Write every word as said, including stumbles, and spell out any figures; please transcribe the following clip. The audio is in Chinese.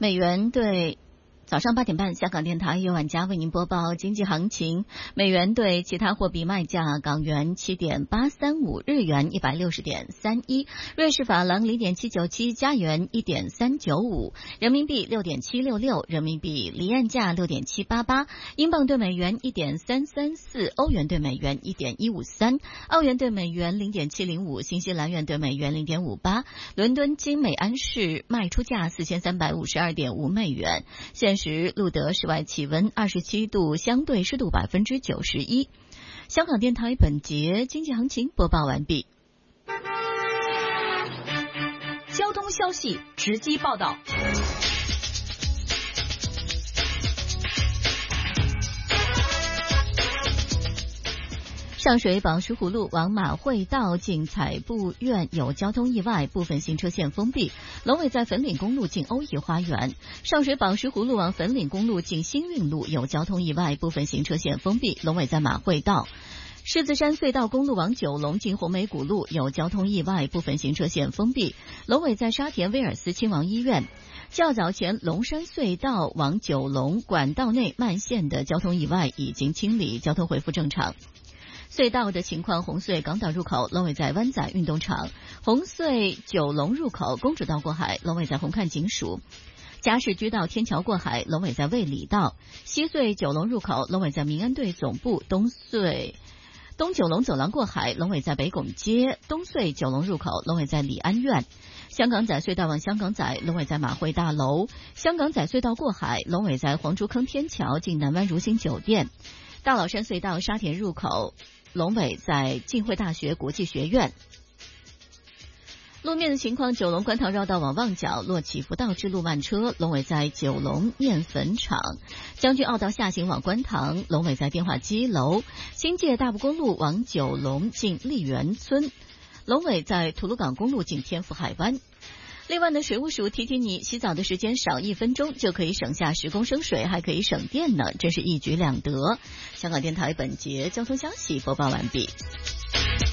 美元对早上八点半，香港电台由晚佳为您播报经济行情。美元对其他货币卖价：港元七点八三五，日元一百六十点三一，瑞士法郎零点七九七，加元一点三九五，人民币六点七六六，人民币离岸价六点七八八，英镑对美元一点三三四，欧元对美元一点一五三，澳元对美元零点七零五，新西兰元对美元零点五八。伦敦金每安士卖出价四千三百五十二点五美元。现时录得室外气温二十七度，相对湿度百分之九十一。香港电台本节经济行情播报完毕。 交通消息直击报道。 上水宝石湖路往马会道近彩布院有交通意外，部分行车线封闭。龙尾在粉岭公路近欧逸花园。上水宝石湖路往粉岭公路近新运路有交通意外，部分行车线封闭。龙尾在马会道。狮子山隧道公路往九龙近红梅谷路有交通意外，部分行车线封闭。龙尾在沙田威尔斯亲王医院。较早前龙山隧道往九龙管道内慢线的交通意外已经清理，交通恢复正常。隧道的情况：红隧港岛入口龙尾在湾仔运动场，红隧九龙入口公主道过海龙尾在红磡警署，嘉士居道天桥过海龙尾在卫理道，西隧九龙入口龙尾在民安队总部，东隧东九龙走廊过海龙尾在北拱街，东隧九龙入口龙尾在礼安苑，香港仔隧道往香港仔龙尾在马会大楼，香港仔隧道过海龙尾在黄竹坑天桥近南湾如星酒店，大老山隧道沙田入口龙尾在浸会大学国际学院。路面的情况：九龙观塘绕道往旺角，落起福道之路慢车，龙尾在九龙面粉厂；将军澳道下行往观塘，龙尾在电话机楼；新界大埔公路往九龙近丽园村，龙尾在吐露港公路近天福海湾。另外呢，水务署提醒你，洗澡的时间少一分钟就可以省下十公升水，还可以省电呢，真是一举两得。香港电台本节交通消息播报完毕。